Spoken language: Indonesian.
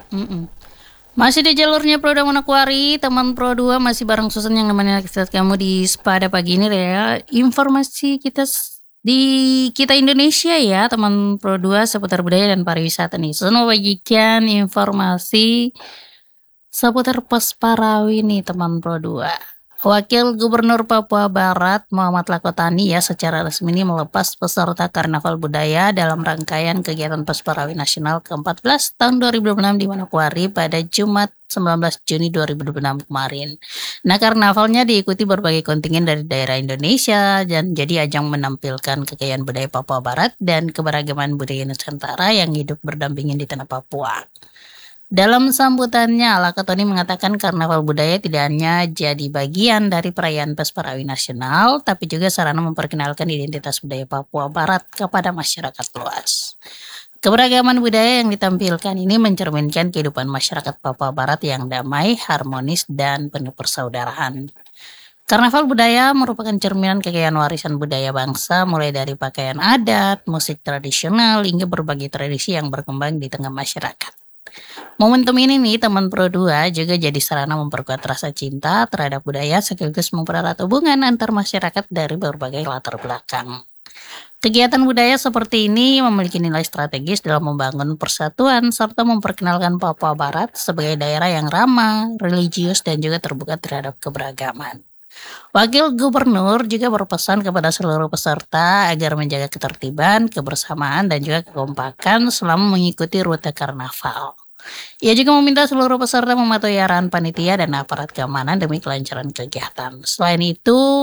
Mhm. Masih di jalurnya Pro dan Manokwari, teman Pro 2 masih bareng Susan yang nemenin aktivitas kamu di Sepada pagi ini ya. Informasi di kita Indonesia ya, teman Pro 2 seputar budaya dan pariwisata nih. Susan mau bagikan informasi seputar Pesparawi nih teman Pro 2. Wakil Gubernur Papua Barat Muhammad Lakotani ya secara resmi ini melepas peserta Karnaval Budaya dalam rangkaian kegiatan Pesparawi Nasional ke-14 tahun 2026 di Manokwari pada Jumat 19 Juni 2026 kemarin. Nah, karnavalnya diikuti berbagai kontingen dari daerah Indonesia dan jadi ajang menampilkan kekayaan budaya Papua Barat dan keberagaman budaya Nusantara yang hidup berdampingan di tanah Papua. Dalam sambutannya, Lakatoni mengatakan karnaval budaya tidak hanya jadi bagian dari perayaan Pesparawi Nasional, tapi juga sarana memperkenalkan identitas budaya Papua Barat kepada masyarakat luas. Keberagaman budaya yang ditampilkan ini mencerminkan kehidupan masyarakat Papua Barat yang damai, harmonis, dan penuh persaudaraan. Karnaval budaya merupakan cerminan kekayaan warisan budaya bangsa, mulai dari pakaian adat, musik tradisional, hingga berbagai tradisi yang berkembang di tengah masyarakat. Momentum ini nih teman Pro 2 juga jadi sarana memperkuat rasa cinta terhadap budaya sekaligus mempererat hubungan antar masyarakat dari berbagai latar belakang. Kegiatan budaya seperti ini memiliki nilai strategis dalam membangun persatuan serta memperkenalkan Papua Barat sebagai daerah yang ramah, religius, dan juga terbuka terhadap keberagaman. Wakil Gubernur juga berpesan kepada seluruh peserta agar menjaga ketertiban, kebersamaan, dan juga kekompakan selama mengikuti rute karnaval. Ia juga meminta seluruh peserta mematuhi arahan panitia dan aparat keamanan demi kelancaran kegiatan. Selain itu,